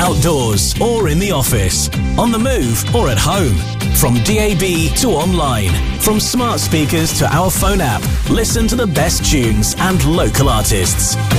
outdoors or in the office, on the move or at home. From DAB to online, from smart speakers to our phone app, listen to the best tunes and local artists.